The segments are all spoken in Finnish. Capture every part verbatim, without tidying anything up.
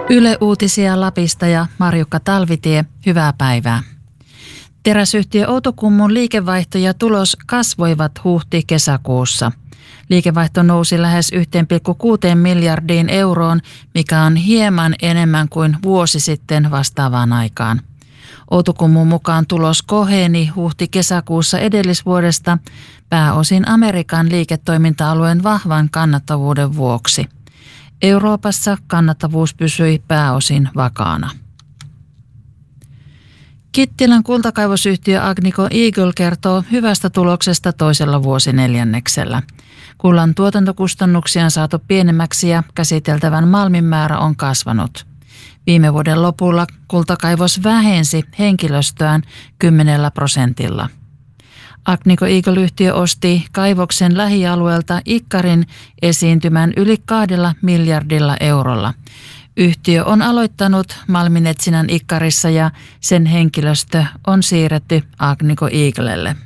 Yle Uutisia Lapista ja Marjukka Talvitie, hyvää päivää. Teräsyhtiö Outokummun liikevaihto ja tulos kasvoivat huhti-kesäkuussa. Liikevaihto nousi lähes yksi pilkku kuusi miljardiin euroon, mikä on hieman enemmän kuin vuosi sitten vastaavaan aikaan. Outokummun mukaan tulos koheni huhti-kesäkuussa edellisvuodesta pääosin Amerikan liiketoiminta-alueen vahvan kannattavuuden vuoksi. Euroopassa kannattavuus pysyi pääosin vakaana. Kittilän kultakaivosyhtiö Agnico Eagle kertoo hyvästä tuloksesta toisella vuosineljänneksellä. Kullan tuotantokustannuksia on saatu pienemmäksi ja käsiteltävän malmin määrä on kasvanut. Viime vuoden lopulla kultakaivos vähensi henkilöstöään kymmenellä prosentilla. Agnico Eagle-yhtiö osti kaivoksen lähialueelta Ikkarin esiintymän yli kahdella miljardilla eurolla. Yhtiö on aloittanut malminetsinnän Ikkarissa ja sen henkilöstö on siirretty Agnico Eaglelle.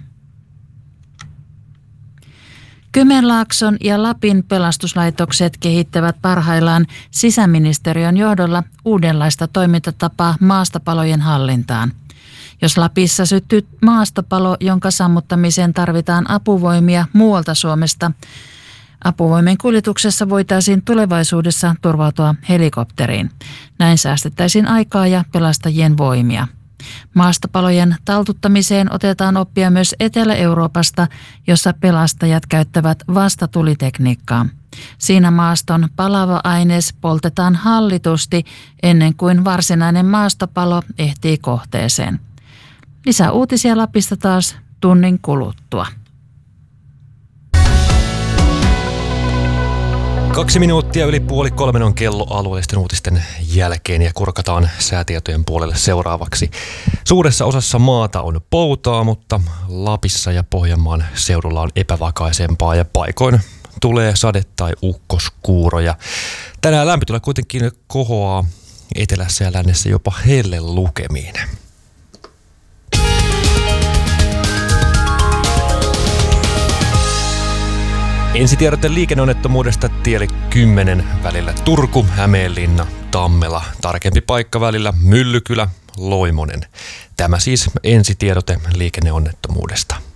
Kymenlaakson ja Lapin pelastuslaitokset kehittävät parhaillaan sisäministeriön johdolla uudenlaista toimintatapaa maastopalojen hallintaan. Jos Lapissa syttyy maastopalo, jonka sammuttamiseen tarvitaan apuvoimia muualta Suomesta, apuvoimien kuljetuksessa voitaisiin tulevaisuudessa turvautua helikopteriin. Näin säästettäisiin aikaa ja pelastajien voimia. Maastopalojen taltuttamiseen otetaan oppia myös Etelä-Euroopasta, jossa pelastajat käyttävät vastatulitekniikkaa. Siinä maaston palava aines poltetaan hallitusti ennen kuin varsinainen maastopalo ehtii kohteeseen. Lisää uutisia Lapista taas tunnin kuluttua. Kaksi minuuttia yli puoli kolmen on kello alueellisten uutisten jälkeen ja kurkataan säätietojen puolelle seuraavaksi. Suuressa osassa maata on poutaa, mutta Lapissa ja Pohjanmaan seudulla on epävakaisempaa ja paikoin tulee sade- tai ukkoskuuroja. Tänään lämpötila kuitenkin kohoaa etelässä ja lännessä jopa hellelukemiin. Ensitiedote liikenneonnettomuudesta tielle kymmenen välillä Turku, Hämeenlinna, Tammela. Tarkempi paikka välillä Myllykylä, Loimonen. Tämä siis ensitiedote liikenneonnettomuudesta.